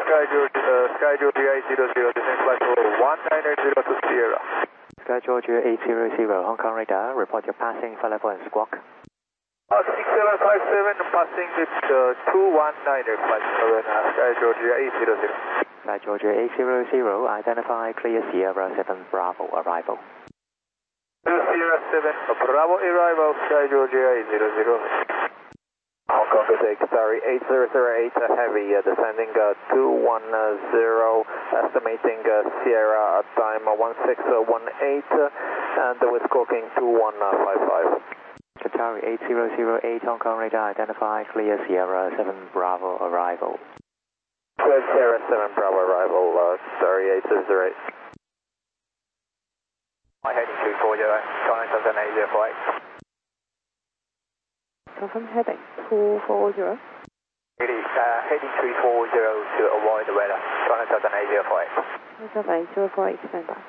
Sky Georgia 800, descend flight level 1980 to Sierra. Sky Georgia 800, Hong Kong radar, report your passing, flight level and squawk. 6757, passing with 219, flight 7, Sky Georgia 800. Sky Georgia 800, identify clear Sierra 7 Bravo arrival. Sierra 7 Bravo arrival, Sky Georgia 800. Hong Kong Good Sorry 8008 Heavy, descending 210, estimating Sierra time 1618, and with squawking 2155. Qatari 8008 Hong Kong radar, identify clear Sierra 7 Bravo arrival. Clear Sierra 7 Bravo arrival, sorry 8008. My heading 240, China 7808. Confirm heading 240. Heading 340 to avoid the weather, China 7808. 7808, stand by.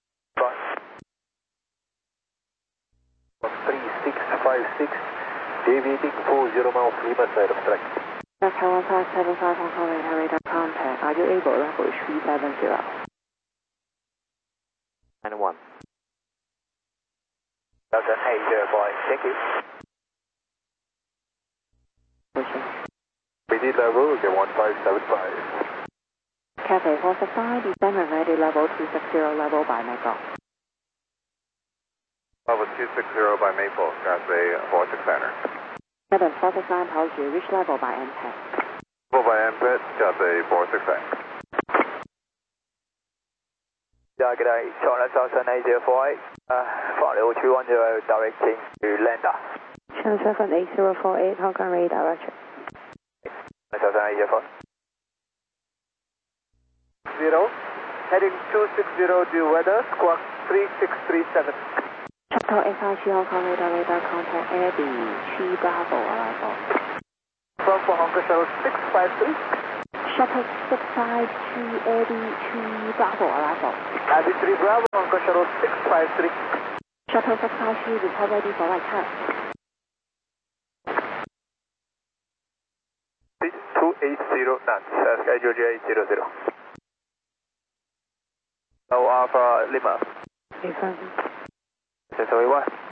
3656, deviating 40 miles left side of track. Taiwan 575 Hong Kong radar contact. Are you able to level 370? And 1. 7808, thank you. PD level 1575. Cathay 465, descend and ready level 260 level by Maple. Level 260 by Maple, Cathay 46 Center. 749 approach you, which level by MPET? Level by MPET, Cathay 46 Center. Yeah, good day, China 7808, flight level 210, directing to Lander. China 78048 Hong Kong radar, roger. 7808. 0, heading 260 due weather, squawk 3637. Shuttle SIG Hong Kong radar contact Eddie 3 Bravo arrival. From Hong Kong Shuttle 653. Shuttle 653 Eddie 3 Bravo arrival. Eddie 3 Bravo, Hong Kong Shuttle 653. Shuttle 653 report ready for right turn. 280 knots, Sky Georgia 800. Now Alpha Lima. Affirmative. Sorry, what?